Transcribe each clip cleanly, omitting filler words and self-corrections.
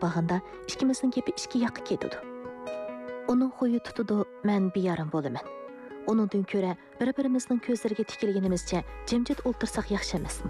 bag'anda ikkimizning gapi ikki yoqqa ketadi. Uning xo'yi tutadi, men beyarim bo'laman. Uningdan ko'ra bir-birimizning ko'zlariga tikilganimizcha jimjit o'ltirsak yaxshi emasmi?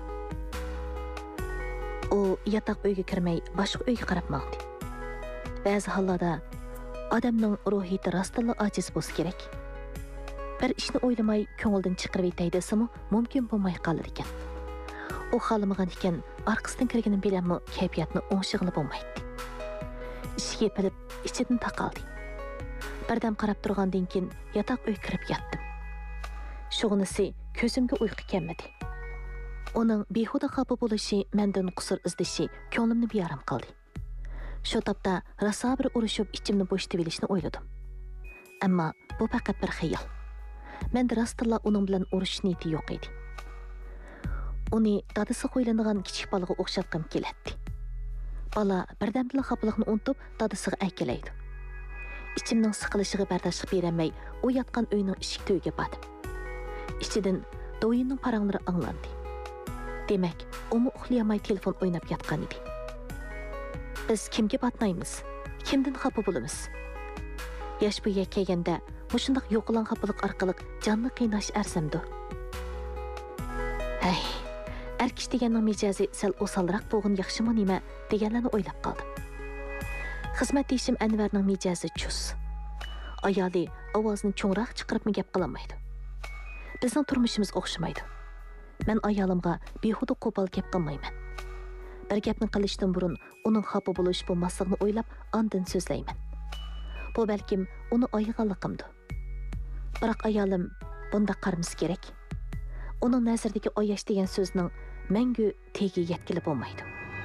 U yotoq uyga kirmay boshqa uyga qarab maqdi. Ba'zi hollarda odamning ruhiyati rostla ojiz bo'lsa kerak. Bir ishni o'ylamay ko'ngildan chiqarib yetay desimi mumkin bo'lmay qolar ekan. U xolamagan ekan, orqasidan kirganim bilanmi kayfiyatni o'ngshig'ini bo'lmaydi. Ishga pilib ichidan taqaldi. Birdam qarab turgandan keyin yotoq uy kirib yotdim. Shug'unisi ko'zimga uyqu kelmadi. Uning behuda xafa bo'lishi, mendan qusur izdishi ko'nglimni beyarim qildi. Shu topda rosa bir urushib ichimni bo'shatib olishni o'yladim. Ammo bu faqat bir xayol. Menda rostla uning bilan urush niyati yo'q edi. Uni dadasi qo'ylangan kichik bolaga o'xshatqim keladi. Bola birdamla xafalikni unutib dadasiga aykelaydi. İçimning siqilishiga bardoshlik bermay, u yotgan uyning eshik tuyiga bordim. Ichidan do'yinning paranglari anglandi. Demak, umi uxlayolmay telefon o'ynab yotgan edi. Biz kimga batmaymiz? Kimdan xafa bo'lamiz? Yosh bo'yga kelganda mushundaq yo'qolan xafalik orqali jonni qiynash arsamdi. Hey, erkish deganning mijozi sal o'salroq bo'lgan yaxshimi nima deganlarni o'ylab qoldim. Xizmatdeshim Anvarning mijozi chus. Ayoli ovozini cho'ngroq chiqarib gap qilolmaydi. Bizning turmushimiz o'xshamaydi. Men ayolimga behuda qo'pol gap qilmayman. Bir gapni qilishdan burun uning xafa bo'lish bo'lmasligini o'ylab ondan so'zlayman. Bu balkim uni oyig'anligimdir. Biroq ayolim bunda qaramiz kerak. Uning nazaridagi oyash degan so'zning mangu tegi yetkili bo'lmaydi.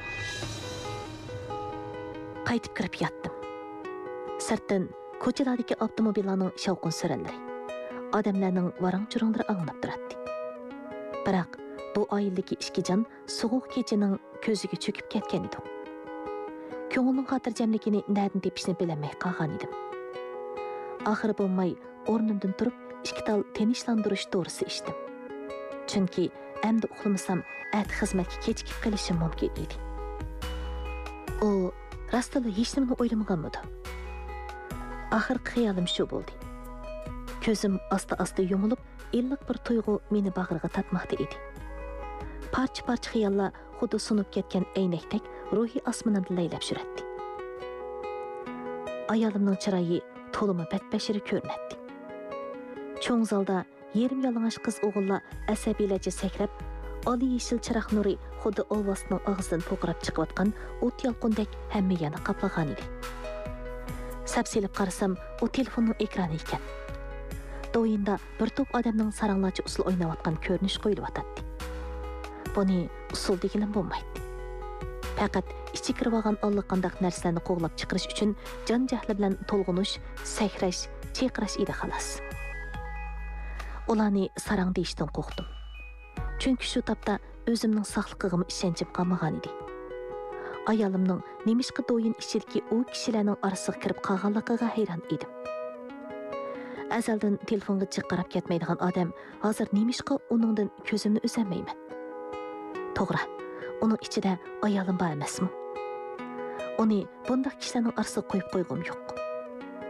Qaytib kirib yotdim. Sirtdan ko'chalardagi avtomobillarning shovqin suranlari, odamlarning varang-churunglari anglanib turadi. Biroq bu oiladagi ikki jon sovuq kechining ko'ziga cho'kib ketgan edi. Ko'ngilning xotirjamligini nerdan tepishni bilmay qolgan edim. Oxiri bo'lmay o'rnimdan turib ikki tal tinishlantirish to'g'risi ichdim. Chunki endi uxlamasam at xizmatga kechikib qolishim mumkin edi. U rostla hech nimani o'ylamaganmidi. Oxirgi xayolim shu bo'ldi. Ko'zim asta-asta yumilib, illiq bir tuyg'u meni bag'riga tatmoqda edi. Parcha-parcha xayollar xuddi sunib ketgan aynakdek ruhiy osmonimda laylab yurardi. Ayolimning chiroyi to'limi badbashiri ko'rinadi. Cho'ng zalda yerim yalang'och qiz o'g'illar asabiylarcha sakrab, oliy yeshil chiroq nuri xuddi olvosning og'zidan po'qirab chiqayotgan o't yolqindek hamma yana qaplagan edi. Sapsilib qarasam, u telefonning ekrani ekan. Do'yinda bir to'p odamning saranglarcha usul o'ynayotgan ko'rinish qo'yilyotdi. Buni usul deganim bo'lmaydi. Faqat ichi kirib olgan allaqanday narsalarni qo'g'lab chiqarish uchun jon jahli bilan to'lg'unish, sakrash, chayqirash edi xolos. Ularni sarang deyishdan qo'rqdim. Chunki shu topda o'zimning saqliqig'im ishonchim qolmagan edi. Ayolimning nemishqa do'yin ichidagi u kishilarning orasiga kirib qolganligiga hayron edim. Azaldan telefonga chiqarib ketmaydigan odam hozir nemishqa uningdan ko'zimni uzolmayman. To'g'ri, uning ichida ayolim bor emasmi? Uni bunday kishilarning orasiga qo'yib qo'yg'im yo'q.